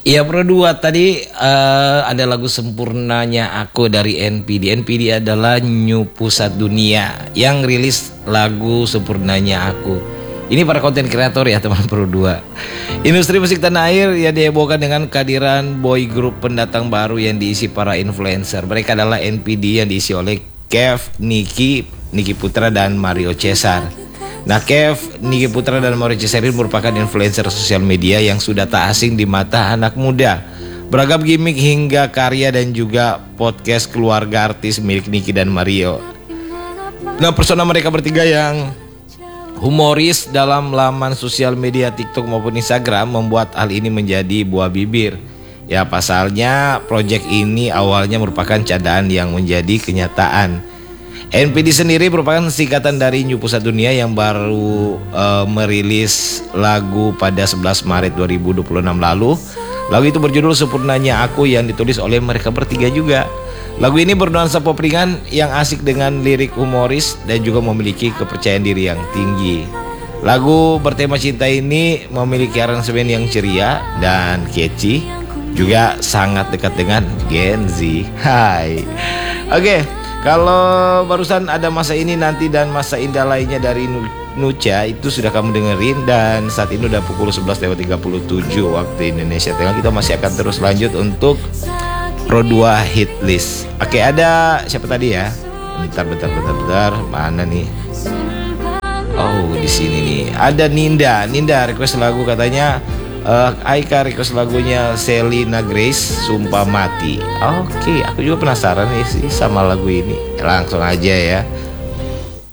Iya Pro 2 tadi ada lagu Sempurnanya Aku dari NPD. NPD adalah New Pusat Dunia yang rilis lagu Sempurnanya Aku. Ini para konten kreator ya teman Pro 2. Industri musik tanah air ya dihebohkan dengan kehadiran boy group pendatang baru yang diisi para influencer. Mereka adalah NPD yang diisi oleh Kev, Niki Putra dan Mario Cesar. Nah, Kev, Niki Putra dan Mario Cesar merupakan influencer sosial media yang sudah tak asing di mata anak muda. Beragam gimmick hingga karya dan juga podcast keluarga artis milik Niki dan Mario. Nah, persona mereka bertiga yang humoris dalam laman sosial media TikTok maupun Instagram membuat hal ini menjadi buah bibir. Ya, pasalnya proyek ini awalnya merupakan candaan yang menjadi kenyataan. NPD sendiri merupakan singkatan dari New Pusat Dunia yang baru merilis lagu pada 11 Maret 2026 lalu. Lagu itu berjudul Sempurnanya Aku yang ditulis oleh mereka bertiga juga. Lagu ini bernuansa pop ringan yang asik dengan lirik humoris dan juga memiliki kepercayaan diri yang tinggi. Lagu bertema cinta ini memiliki aransemen yang ceria dan catchy, juga sangat dekat dengan Gen Z. Hai. Oke. Kalau barusan ada masa ini nanti dan masa indah lainnya dari Nucha itu sudah kamu dengerin, dan saat ini udah pukul 11.37 waktu Indonesia Tengah. Kita masih akan terus lanjut untuk Pro 2 Hit List. Oke, ada siapa tadi ya? Bentar, mana nih? Oh, di sini nih. Ada Ninda request lagu katanya. Aika request lagunya Selena Grace, Sumpah Mati. Oke, aku juga penasaran nih sih sama lagu ini. Langsung aja ya.